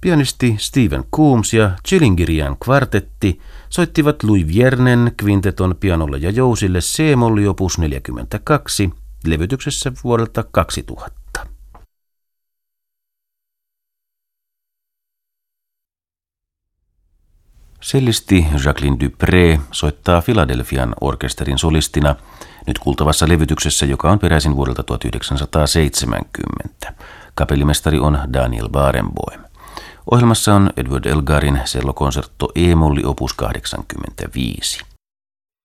Pianisti Stephen Coombs ja Chilingirian kvartetti soittivat Louis Viernen kvinteton pianolle ja jousille C-molli opus 42 levytyksessä vuodelta 2000. Cellisti Jacqueline Dupré soittaa Philadelphian orkesterin solistina nyt kuultavassa levytyksessä, joka on peräisin vuodelta 1970. Kapellimestari on Daniel Barenboim. Ohjelmassa on Edward Elgarin sellokonsertto E-molli opus 85.